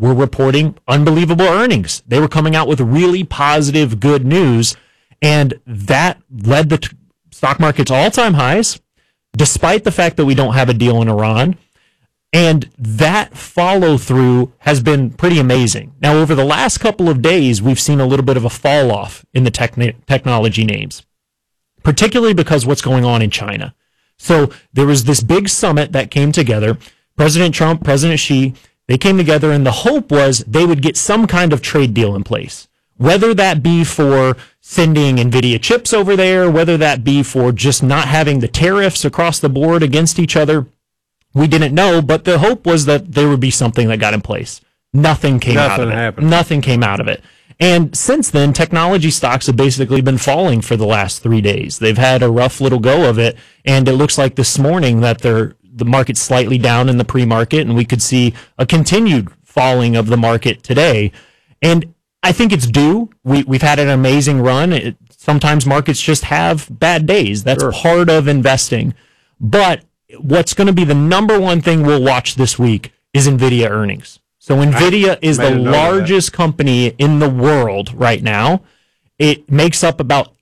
were reporting unbelievable earnings. They were coming out with really positive, good news, and that led the stock market to all-time highs, despite the fact that we don't have a deal in Iran. And that follow-through has been pretty amazing. Now, over the last couple of days, we've seen a little bit of a fall-off in the technology names, particularly because what's going on in China. So there was this big summit that came together. President Trump, President Xi, they came together, and the hope was they would get some kind of trade deal in place, whether that be for sending NVIDIA chips over there, whether that be for just not having the tariffs across the board against each other. We didn't know, but the hope was that there would be something that got in place. Nothing came out of it. Nothing came out of it. And since then, technology stocks have basically been falling for the last 3 days. They've had a rough little go of it, and it looks like this morning that the market's slightly down in the pre-market, and we could see a continued falling of the market today. And I think it's due. We've had an amazing run. Sometimes markets just have bad days. That's part of investing. But what's going to be the number one thing we'll watch this week is NVIDIA earnings. So NVIDIA is the largest company in the world right now. It makes up about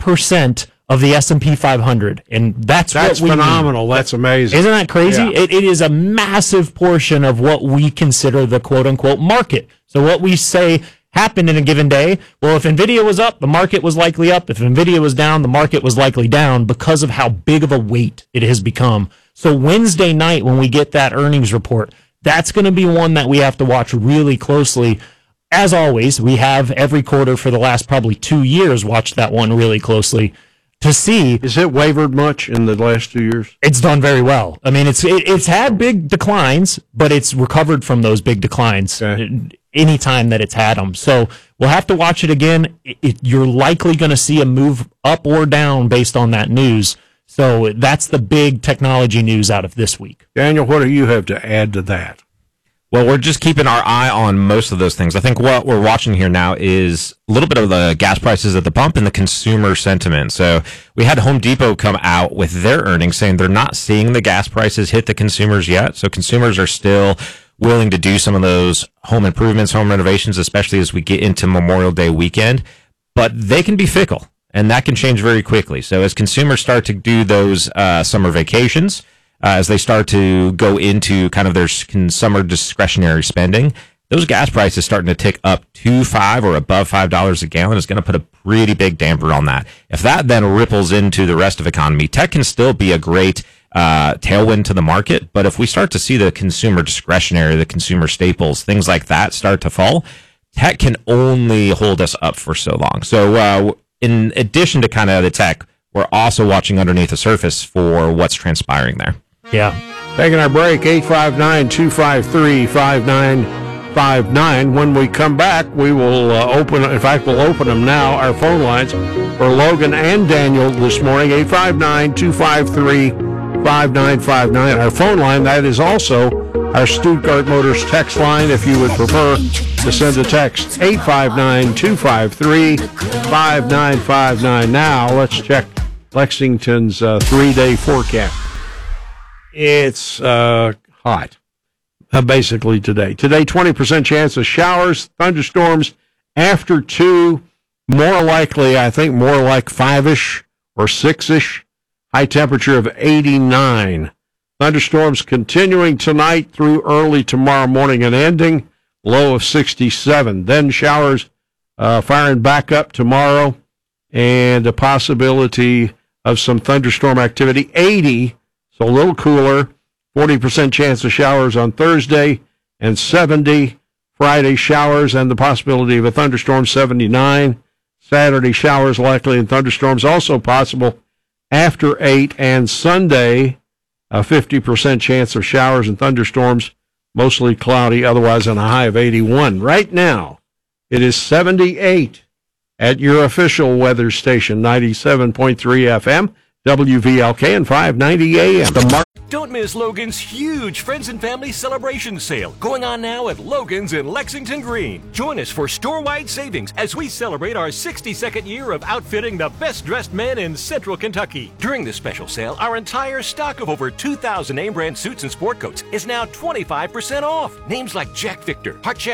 8% of the S&P 500, and that's phenomenal. That's amazing. Isn't that crazy? Yeah. It is a massive portion of what we consider the quote-unquote market. So what we say happened in a given day, well, if NVIDIA was up, the market was likely up. If NVIDIA was down, the market was likely down because of how big of a weight it has become. So Wednesday night, when we get that earnings report, that's going to be one that we have to watch really closely. As always, we have every quarter for the last probably 2 years watched that one really closely to see. Has it wavered much in the last 2 years? It's done very well. I mean, it's had big declines, but it's recovered from those big declines any time that it's had them. So we'll have to watch it again. You're likely going to see a move up or down based on that news. So that's the big technology news out of this week. Daniel, what do you have to add to that? Well, we're just keeping our eye on most of those things. I think what we're watching here now is a little bit of the gas prices at the pump and the consumer sentiment. So we had Home Depot come out with their earnings saying they're not seeing the gas prices hit the consumers yet. So consumers are still willing to do some of those home improvements, home renovations, especially as we get into Memorial Day weekend. But they can be fickle, and that can change very quickly. So as consumers start to do those summer vacations, as they start to go into kind of their summer discretionary spending, those gas prices starting to tick up to $5 or above $5 a gallon is going to put a pretty big damper on that. If that then ripples into the rest of the economy, tech can still be a great tailwind to the market. But if we start to see the consumer discretionary, the consumer staples, things like that start to fall, tech can only hold us up for so long. So in addition to kind of the tech, we're also watching underneath the surface for what's transpiring there. Yeah. Taking our break, 859-253-5959. When we come back, we will we'll open them now, our phone lines for Logan and Daniel this morning, 859-253-5959. Our phone line, that is also our Stuttgart Motors text line, if you would prefer to send a text, 859-253-5959. Now, let's check Lexington's 3-day forecast. It's hot, basically today. Today, 20% chance of showers, thunderstorms after 2. More likely, I think, more like 5-ish or 6-ish. High temperature of 89. Thunderstorms continuing tonight through early tomorrow morning and ending. Low of 67. Then showers firing back up tomorrow, and a possibility of some thunderstorm activity. 80. So a little cooler, 40% chance of showers on Thursday, and 70 Friday showers and the possibility of a thunderstorm, 79. Saturday showers likely and thunderstorms also possible after 8, and Sunday, a 50% chance of showers and thunderstorms, mostly cloudy, otherwise on a high of 81. Right now, it is 78 at your official weather station, 97.3 FM. WVLK and 590 AM. Don't miss Logan's huge Friends and Family Celebration Sale going on now at Logan's in Lexington Green. Join us for store-wide savings as we celebrate our 62nd year of outfitting the best-dressed men in Central Kentucky. During this special sale, our entire stock of over 2,000 name-brand suits and sport coats is now 25% off. Names like Jack Victor, Hart